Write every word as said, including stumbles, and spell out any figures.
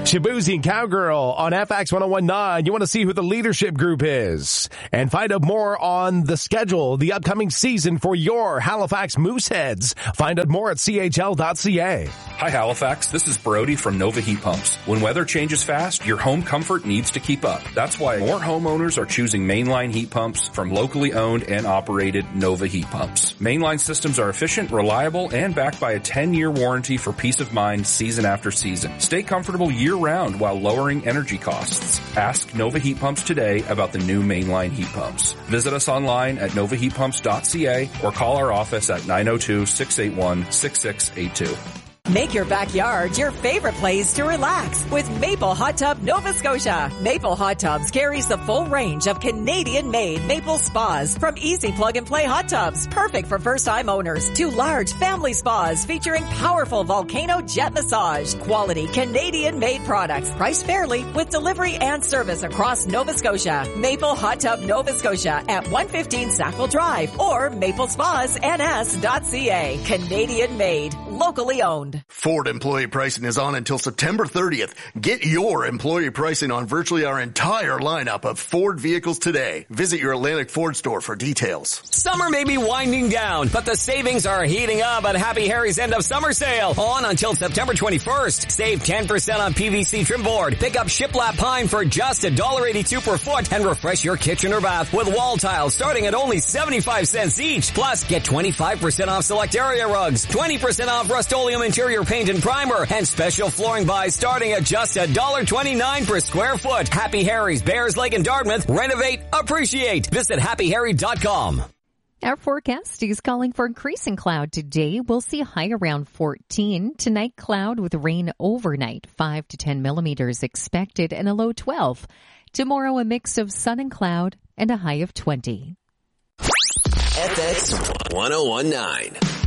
Shabuzi and Cowgirl on F X one oh one point nine. You want to see who the leadership group is and find out more on the schedule, the upcoming season for your Halifax Mooseheads. Find out more at C H L dot C A. Hi Halifax, this is Brody from Nova Heat Pumps. When weather changes fast, your home comfort needs to keep up. That's why more homeowners are choosing mainline heat pumps from locally owned and operated Nova Heat Pumps. Mainline systems are efficient, reliable, and backed by a ten-year warranty for peace of mind season after season. Stay comfortable year-round while lowering energy costs. Ask Nova Heat Pumps today about the new mainline heat pumps. Visit us online at nova heat pumps dot c a or call our office at nine oh two, six eight one, six six eight two. Make your backyard your favorite place to relax with Maple Hot Tub Nova Scotia. Maple Hot Tubs carries the full range of Canadian-made maple spas, from easy plug-and-play hot tubs, perfect for first-time owners, to large family spas featuring powerful volcano jet massage. Quality Canadian-made products, priced fairly with delivery and service across Nova Scotia. Maple Hot Tub Nova Scotia at one fifteen Sackville Drive or maple spas n s dot c a. Canadian-made, locally owned. Ford employee pricing is on until September thirtieth. Get your employee pricing on virtually our entire lineup of Ford vehicles today. Visit your Atlantic Ford store for details. Summer may be winding down, but the savings are heating up at Happy Harry's end of summer sale. On until September twenty-first. Save ten percent on P V C trim board. Pick up shiplap pine for just one dollar eighty-two per foot and refresh your kitchen or bath with wall tiles starting at only seventy-five cents each. Plus, get twenty-five percent off select area rugs, twenty percent off Rust-Oleum interior paint and primer, and special flooring buys starting at just one dollar twenty-nine per square foot. Happy Harry's, Bears Lake and Dartmouth. Renovate, appreciate. Visit happy harry dot com. Our forecast is calling for increasing cloud today. We'll see a high around fourteen. Tonight, cloud with rain overnight, five to ten millimeters expected, and a low twelve. Tomorrow, a mix of sun and cloud and a high of twenty. F X one oh one point nine.